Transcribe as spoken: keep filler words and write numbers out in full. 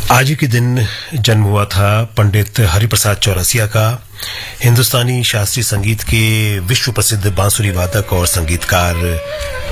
आज ही के दिन जन्म हुआ था पंडित हरिप्रसाद चौरसिया का। हिंदुस्तानी शास्त्रीय संगीत के विश्व प्रसिद्ध बांसुरी वादक और संगीतकार